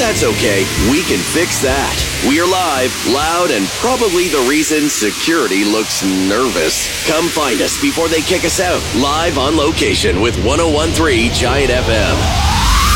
that's okay. We can fix that. We're live, loud, and probably the reason security looks nervous. Come find us before they kick us out. Live on location with 101.3 Giant FM.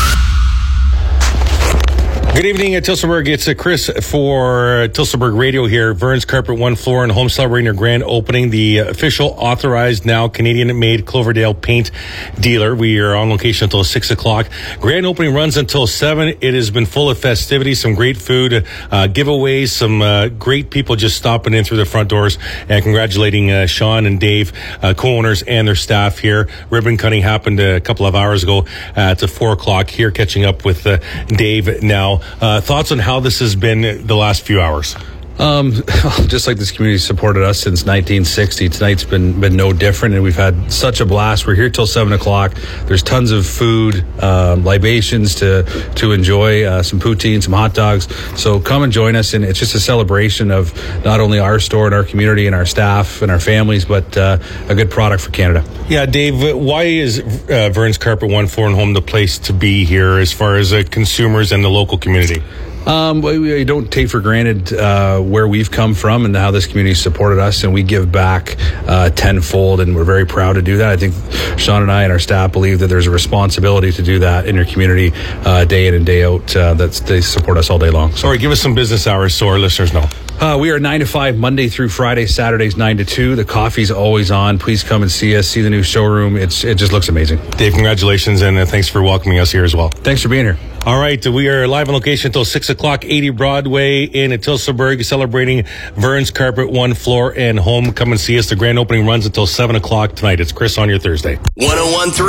Good evening at Tillsonburg. It's Chris for Tillsonburg Radio here. Vern's Carpet One Floor and Home celebrating their grand opening. The official authorized now Canadian-made Cloverdale paint dealer. We are on location until 6 o'clock. Grand opening runs until 7. It has been full of festivities, some great food, giveaways, some great people just stopping in through the front doors and congratulating Sean and Dave, co-owners and their staff here. Ribbon cutting happened a couple of hours ago at 4 o'clock here, catching up with Dave now. Thoughts on how this has been the last few hours? Just like this community supported us since 1960, tonight's been no different, and we've had such a blast. We're here till 7 o'clock. There's tons of food, libations to enjoy, some poutine, some hot dogs. So come and join us, and it's just a celebration of not only our store and our community and our staff and our families, but a good product for Canada. Yeah, Dave, why is Vern's Carpet One Floor and Home the place to be here as far as consumers and the local community? We don't take for granted where we've come from and how this community supported us, and we give back tenfold, and we're very proud to do that. I think Sean and I and our staff believe that there's a responsibility to do that in your community day in and day out. They support us all day long. So. All right, give us some business hours so our listeners know. We are 9 to 5 Monday through Friday, Saturdays 9 to 2. The coffee's always on. Please come and see us, see the new showroom. It just looks amazing. Dave, congratulations, and thanks for welcoming us here as well. Thanks for being here. All right, we are live on location until 6 o'clock, 80 Broadway in Tillsonburg, celebrating Vern's Carpet One Floor and Home. Come and see us. The grand opening runs until 7 o'clock tonight. It's Chris on your Thursday. 101.3